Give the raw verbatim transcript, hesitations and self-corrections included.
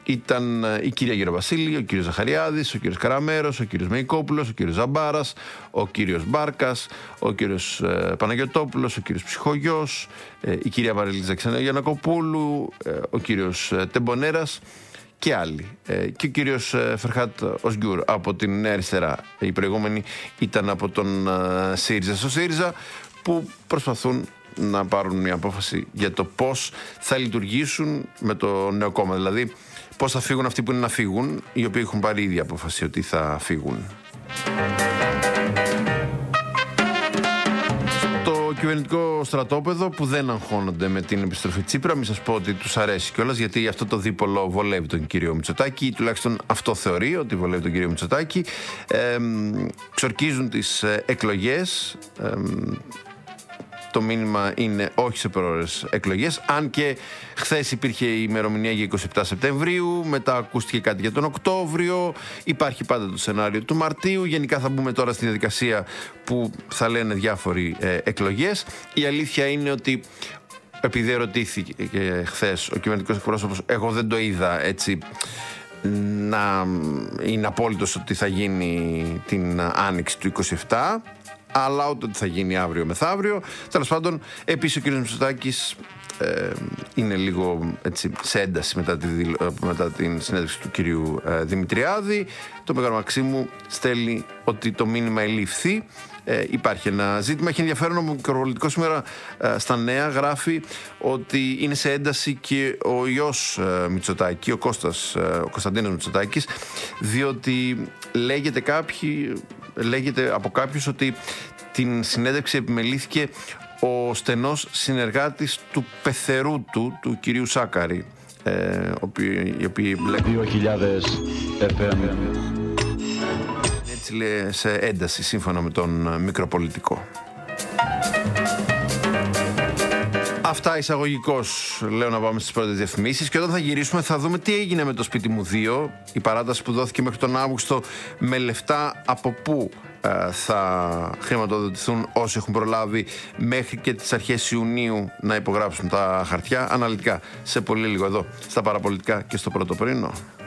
ήταν η κυρία Γεροβασίλη, ο κύριος Ζαχαριάδης, ο κύριος Καραμέρος, ο κύριος Μεϊκόπουλος, ο κύριος Ζαμπάρας, ο κύριος Μπάρκας, ο κύριος ε, Παναγιωτόπουλος, ο κύριος Ψυχογιός, ε, η κυρία Βαρελίζα Ξαναγιαννακοπούλου, ε, ο κύριος ε, Τεμπονέρας και άλλοι. Ε, και ο κύριος ε, Φερχάτ Οσγκούρ από την Νέα Αριστερά. Η προηγούμενη ήταν από τον ε, ΣΥΡΙΖΑ στο ΣΥΡΙΖΑ, που προσπαθούν να πάρουν μια απόφαση για το πώς θα λειτουργήσουν με το νέο κόμμα. Δηλαδή, πώς θα φύγουν αυτοί που είναι να φύγουν, οι οποίοι έχουν πάρει ήδη απόφαση ότι θα φύγουν. Το κυβερνητικό στρατόπεδο, που δεν αγχώνονται με την επιστροφή Τσίπρα, μην σας πω ότι τους αρέσει κιόλας, γιατί αυτό το δίπολο βολεύει τον κύριο Μητσοτάκη, ή τουλάχιστον αυτό θεωρεί ότι βολεύει τον κύριο Μητσοτάκη. Ε, ξορκίζουν τις εκλογές. Ε, Το μήνυμα είναι όχι σε προώρες εκλογές, αν και χθες υπήρχε η ημερομηνία για εικοστή εβδόμη Σεπτεμβρίου, μετά ακούστηκε κάτι για τον Οκτώβριο, υπάρχει πάντα το σενάριο του Μαρτίου. Γενικά θα μπούμε τώρα στη διαδικασία που θα λένε διάφοροι ε, εκλογές. Η αλήθεια είναι ότι, επειδή ερωτήθηκε χθες ο κυβερνητικός εκπρόσωπος, εγώ δεν το είδα έτσι να είναι απόλυτος ότι θα γίνει την άνοιξη του είκοσι επτά, αλλά ούτε ότι θα γίνει αύριο μεθαύριο. Τέλος πάντων, επίσης ο κ. Μητσοτάκης ε, είναι λίγο έτσι, σε ένταση μετά, τη, μετά την συνέντευξη του κυρίου ε, Δημητριάδη. Το Μέγαρο Μαξίμου στέλνει ότι το μήνυμα ελήφθη. Ε, υπάρχει ένα ζήτημα. Έχει ενδιαφέρον, ο Μικροπολιτικός σήμερα ε, στα νέα γράφει ότι είναι σε ένταση και ο ιός ε, Μητσοτάκη, ο Κώστας, ε, ο Κωνσταντίνος Μητσοτάκης, διότι λέγεται, κάποιοι, λέγεται από κάποιους ότι την συνέντευξη επιμελήθηκε ο στενός συνεργάτης του πεθερού του, του κυρίου Σάκαρη, ε, οι οποίοι δύο χιλιάδες εφ εμ. Έτσι λέει, σε ένταση σύμφωνα με τον Μικροπολιτικό. Αυτά εισαγωγικώς, λέω, να πάμε στις πρώτες διαφημίσεις, και όταν θα γυρίσουμε θα δούμε τι έγινε με το Σπίτι μου δύο, η παράταση που δόθηκε μέχρι τον Αύγουστο, με λεφτά από πού ε, θα χρηματοδοτηθούν όσοι έχουν προλάβει μέχρι και τις αρχές Ιουνίου να υπογράψουν τα χαρτιά. Αναλυτικά σε πολύ λίγο εδώ στα Παραπολιτικά και στο Πρωτοπορεινό.